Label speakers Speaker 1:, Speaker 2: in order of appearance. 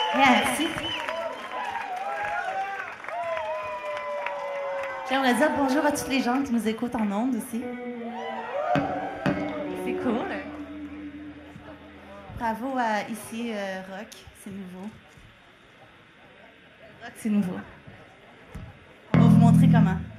Speaker 1: Merci. J'aimerais dire bonjour à toutes les gens qui nous écoutent en ondes aussi. C'est cool. Bravo à ici Rock, c'est nouveau. Rock, c'est nouveau. On va vous montrer comment.